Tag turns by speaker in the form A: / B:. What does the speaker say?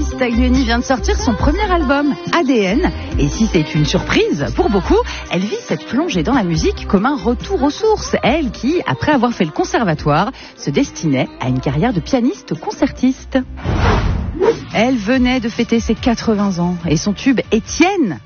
A: Elvis Taglioni vient de sortir son premier album, ADN. Et si c'est une surprise pour beaucoup, elle vit cette plongée dans la musique comme un retour aux sources. Elle qui, après avoir fait le conservatoire, se destinait à une carrière de pianiste concertiste. Elle venait de fêter ses 80 ans et son tube Étienne